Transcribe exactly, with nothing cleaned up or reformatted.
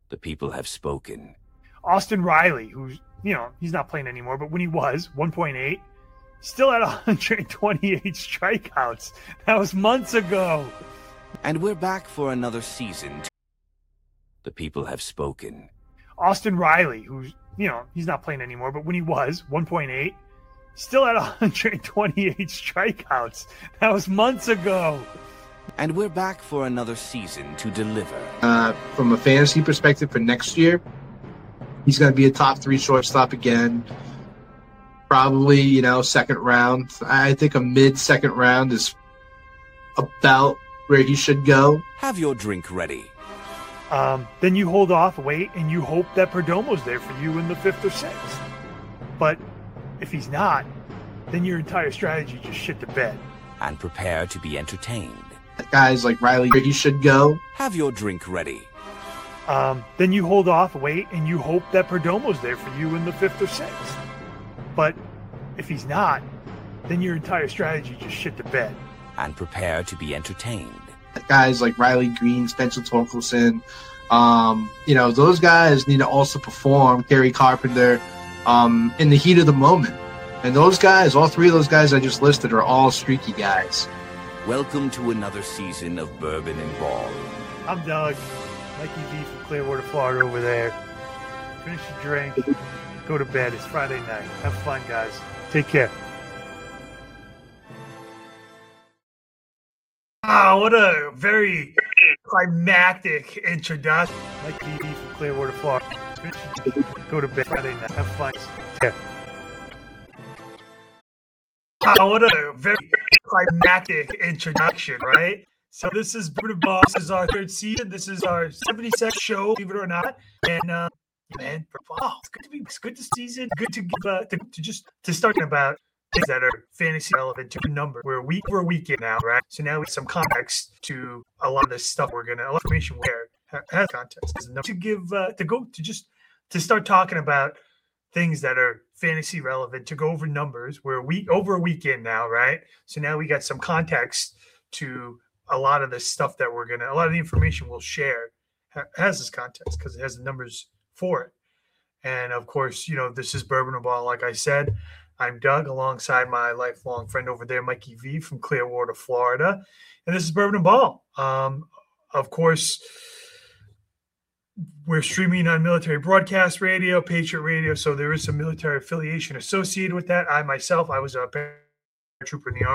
The people have spoken. Austin Riley, who's, you know, he's not playing anymore, but when he was, one point eight, still at one hundred twenty-eight strikeouts. That was months ago. And we're back for another season. The people have spoken. Austin Riley, who's, you know, he's not playing anymore, but when he was, one point eight, still at one hundred twenty-eight strikeouts. That was months ago. And we're back for another season to deliver. Uh, from a fantasy perspective for next year, he's going to be a top three shortstop again. Probably, you know, second round. I think a mid-second round is about where he should go. Have your drink ready. Um, then you hold off, wait, and you hope that Perdomo's there for you in the fifth or sixth. But if he's not, then your entire strategy just shit the bed. And prepare to be entertained. Guys like Riley, where he should go. Have your drink ready. Um, then you hold off, wait, and you hope that Perdomo's there for you in the fifth or sixth. But if he's not, then your entire strategy just shit the bed. And prepare to be entertained. Guys like Riley Green, Spencer Torkelson, um, you know, those guys need to also perform. Gary Carpenter, um, in the heat of the moment. And those guys, all three of those guys I just listed, are all streaky guys. Welcome to another season of Bourbon and Ball. I'm Doug, Mikey V from Clearwater, Florida over there. Finish your drink, go to bed. It's Friday night. Have fun, guys. Take care. Wow, what a very climactic introduction. Mikey V from Clearwater, Florida. Finish your drink, go to bed. Friday night. Have fun. Take care. Wow, what a very climactic introduction, right? So this is Bourbon and Ball. This is our third season. This is our seventy-second show, believe it or not. And uh, man, wow, it's good to be. It's good to season. Good to give uh, to, to just to start about things that are fantasy relevant to a number. We're a week, we're a weekend now, right? So now we have some context to a lot of this stuff. We're gonna a lot of information where has context to give uh, to go to just to start talking about things that are fantasy relevant, to go over numbers. We're a week over a weekend now, right? So now we got some context to a lot of the stuff that we're gonna, a lot of the information we'll share ha- has this context because it has the numbers for it. And of course, you know, this is Bourbon and Ball. Like I said, I'm Doug alongside my lifelong friend over there, Mikey V from Clearwater, Florida. And this is Bourbon and Ball. Um, of course, we're streaming on Military Broadcast Radio, Patriot Radio, so there is some military affiliation associated with that. I myself, I was a paratrooper in the Army.